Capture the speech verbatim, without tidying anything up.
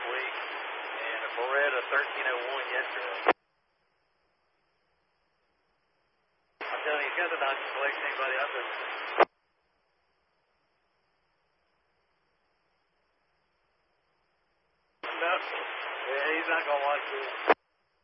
week, and a Beretta thirteen oh one yesterday. I'm telling you, he's got the nicest collection anybody I've ever seen. No, yeah, he's not gonna like this.